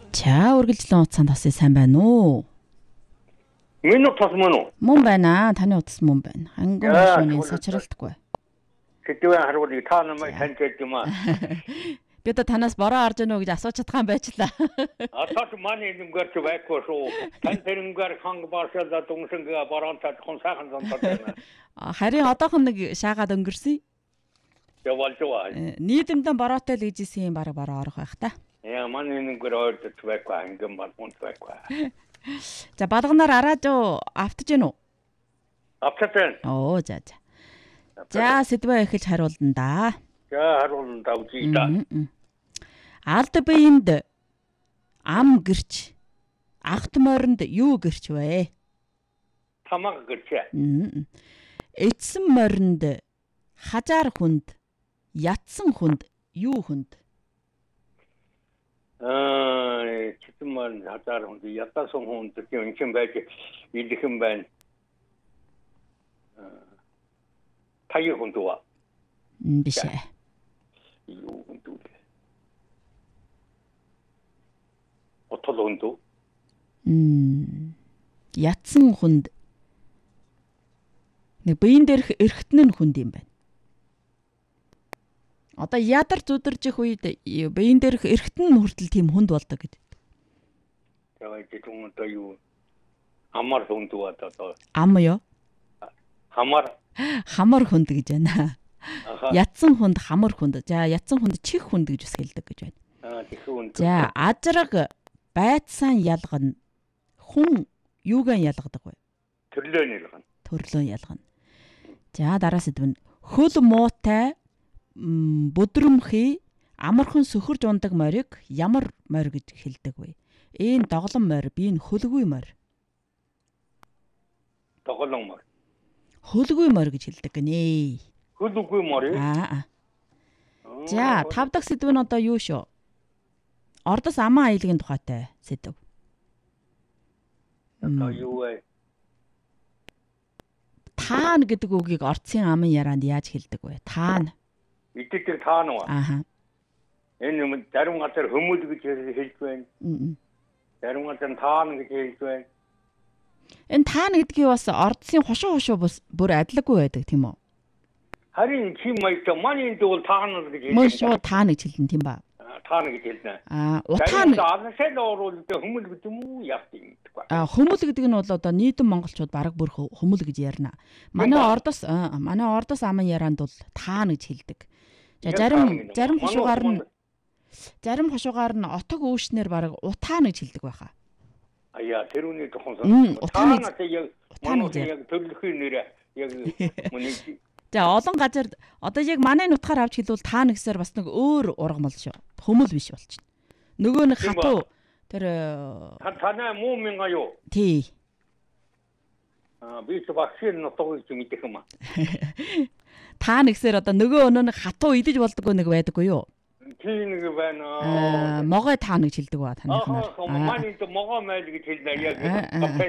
За үргэлжлэн утсанд тасыг сайн байна уу? Миний утас мөн үү? Мөн байна. Таны утас мөн байна. Ханган хошууны сочролтгүй. Сэдвэн харуулъя. Та намайг танд юм аа. Би одоо танаас бороо арж гэнэ үү гэж асууж чадах юм байчлаа. Атат манай нэмгэрч байхгүй шүү. Танд нэмгэр ханг баашаа дүнсэнгээ бараантад хонсаахан зонтод. Харин одоохон нэг шаагаад өнгөрсөн. Явалжгаа. Нийтэмдэн бороотой л ижсэн юм бараг бороо орох байх та. Яа манай нэмгэр ойртож байхгүй ангам балмонт байхгүй. За балганаар арааж автж гэнэ үү? Автсан. Оо за. За сэдвээ эхэлж харуулна да. За харуулна да үзье да. Алд биеинд ам гэрч агт моринд юу гэрч вэ? Тамаг гэрч. Эцсэн моринд хажаар хүнд ятсан хүнд юу хүнд? Эцсэн моринд хажаар хүнд ятсан хүнд юм байж илхэн байна. Таяр хүнд уу? Биш ээ. Юу хүнд үү? Отол хүнд үү? Ятсан хүнд нэг биеийн дээрх эргэтэн нь хүнд юм байна. Одоо ядар зүдэрж их үед биеийн дээрх эргэтэн нь хүртэл тийм хүнд болдог гэдэг. Тэгээд тийм одоо юу? Амар хүнд үү одоо? Ам юу? Хамар хүнд гэж байна. Ятсан хүнд, хамар хүнд. За ятсан хүнд чих хүнд гэж бас хэлдэг гэж байна. Чих хүнд. За ажраг байцсан ялгана. Хүн юугаар ялгадаг вэ? Төрлөө ялгана. Төрлөө ялгана. За дараа сэдв нь хөл муутай бүдрэмхий амархан сөхөрж ундаг морийг ямар морь гэж хэлдэг вэ? Энэ доглон морь, би энэ хөлгүй морь. Доглон морь. Хөлгүй морь гэж хэлдэг гинэ. Хөлгүй морь. За 5 дахь сэдв нь одоо юу шүү? Ордос аман аялагын тухайтай сэдв. Одоо юу вэ? Таан гэдэг үгийг орцын аман ярианд яаж хэлдэг вэ? Таан. Итгэдэг таан уу? Энэ зарим газар хөмөл гэж хэлж байна. Зарим газар таан гэж хэлж байна. Энэ таан гэдгийг бас ордсын хошуу бүр адилгүй байдаг тийм үү? Харин чи майта манай энэ бол таан гэж хэлдэг. Мөн шүү таан гэж хэлнэ тийм ба. Таан гэж хэлнэ. Утаан алсаа орол хөмөл гэдэг юм уу яахтыг. Хөмөл гэдэг нь бол одоо нийтэм монголчууд бараг бүр хөмөл гэж ярина. Манай ордос аман ярианд бол таан гэж хэлдэг. За зарим хошуугаар нь отог үүшнэр бараг утаан гэж хэлдэг байхаа. Аяа тэр үний тухайн утаан яг төрлөхийн нэр яг мөн. За олон газар одоо яг манай нутгаар авч хэлвэл таан гэсээр бас нэг өөр ургамал шүү. Хөмөл биш болчихно. Нөгөө нэг хатуу тэр танаа муу минга юу? Тий. Би ч вакцин нутгийг мэдэх юм аа. Таан гэсээр одоо нөгөө өнөө нэг хатуу идэж болдгоо нэг байдаггүй юу? Тий нэг байна. Могой таан гэж хэлдэг ба танихнаар. Манай могой майл гэж хэлнэ яг.